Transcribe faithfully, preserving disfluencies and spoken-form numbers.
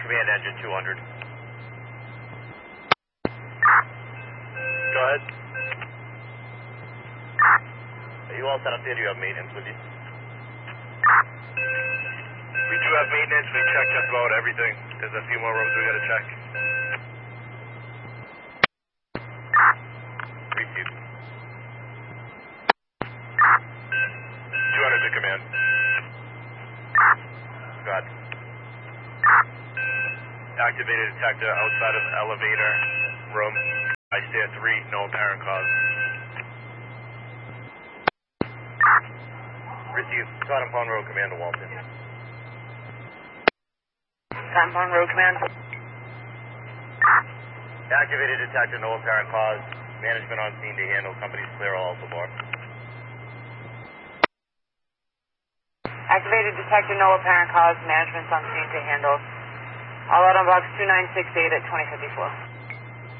Command engine two hundred. Go ahead. Are you all set up there? Do you have maintenance with you? We do have maintenance. We checked just about everything. There's a few more roads we gotta check. Receive. two hundred to command. Go ahead. Activated detector outside of elevator room. I stair three, no apparent cause. Receive. Cotton Pond Road, Commander Walton. Cotton Pond Road, Command. Activated detector, no apparent cause. Management on scene to handle. Company's clear all support. Activated detector, no apparent cause. Management's on scene to handle. All out on box two nine six eight at twenty fifty-four.